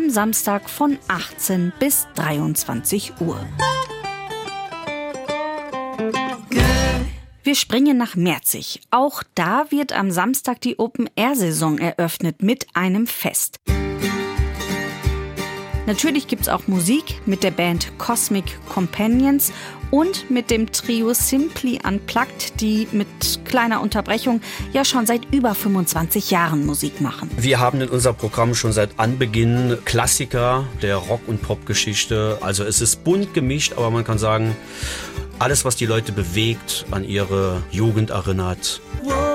am Samstag von 18 bis 23 Uhr. Wir springen nach Merzig. Auch da wird am Samstag die Open-Air-Saison eröffnet mit einem Fest. Natürlich gibt's auch Musik mit der Band Cosmic Companions und mit dem Trio Simply Unplugged, die mit kleiner Unterbrechung ja schon seit über 25 Jahren Musik machen. Wir haben in unserem Programm schon seit Anbeginn Klassiker der Rock- und Popgeschichte. Also es ist bunt gemischt, aber man kann sagen, alles, was die Leute bewegt, an ihre Jugend erinnert.